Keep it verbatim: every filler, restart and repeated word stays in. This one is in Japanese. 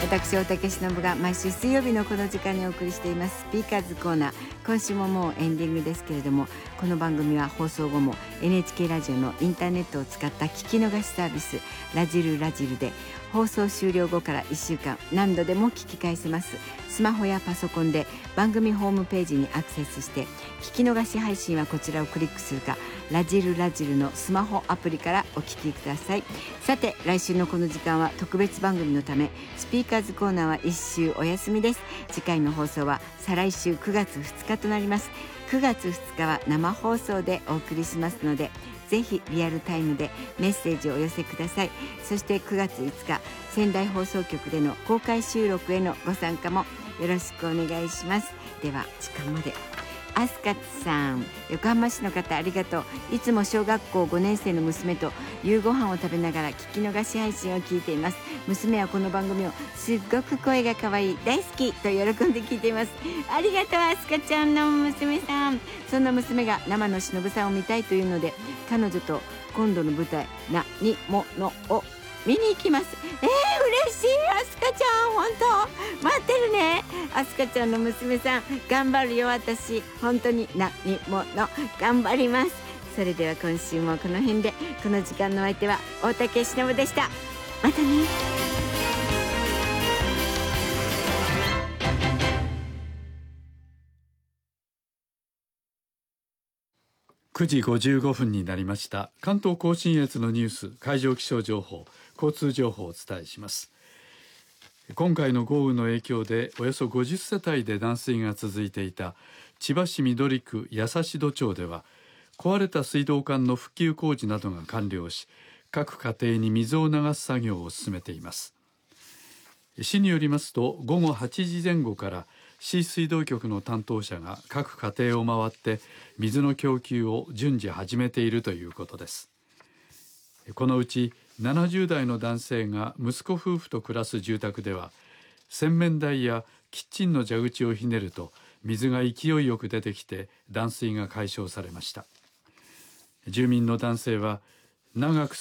私大竹しのぶが毎週水曜日のこの時間にお送りしていますスピーカーズコーナー。今週ももうエンディングですけれども、この番組は放送後も エヌエイチケー ラジオのインターネットを使った聞き逃しサービスラジルラジルで放送終了後からいっしゅうかん何度でも聞き返せます。スマホやパソコンで番組ホームページにアクセスして聞き逃し配信はこちらをクリックするか、ラジルラジルのスマホアプリからお聞きください。さて来週のこの時間は特別番組のためスピーカーズコーナーは一週お休みです。次回の放送は再来週くがつふつかとなります。くがつふつかは生放送でお送りしますので、ぜひリアルタイムでメッセージをお寄せください。そしてくがついつか仙台放送局での公開収録へのご参加もよろしくお願いします。では時間まで。アスカツさん、横浜市の方ありがとう。いつも小学校ごねん生の娘と夕ご飯を食べながら聞き逃し配信を聞いています。娘はこの番組をすっごく声が可愛い大好きと喜んで聞いています。ありがとうアスカちゃんの娘さん。そんな娘が生のしのぶさんを見たいというので、彼女と今度の舞台なにものを見に行きます。えー、嬉しい。アスカちゃん本当待ってるね。アスカちゃんの娘さん頑張るよ。私本当に何もの頑張ります。それでは今週もこの辺で、この時間の相手は大竹しのぶでした。またね。 くじごじゅうごふんになりました。関東甲信越のニュース、海上気象情報、交通情報をお伝えします。今回の豪雨の影響でおよそごじゅっせたいで断水が続いていた千葉市緑区八橋戸町では、壊れた水道管の復旧工事などが完了し、各家庭に水を流す作業を進めています。市によりますと、ごごはちじぜん後から市水道局の担当者が各家庭を回って水の供給を順次始めているということです。このうちななじゅうだいの男性が息子夫婦と暮らす住宅では、洗面台やキッチンの蛇口をひねると水が勢いよく出てきて断水が解消されました。住民の男性は、長く